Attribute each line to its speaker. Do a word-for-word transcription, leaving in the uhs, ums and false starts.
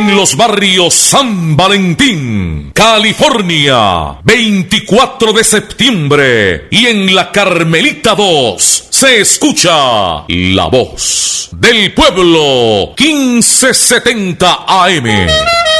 Speaker 1: En los barrios San Valentín, California, veinticuatro de septiembre, y en la Carmelita dos se escucha La Voz del Pueblo, quince setenta A M.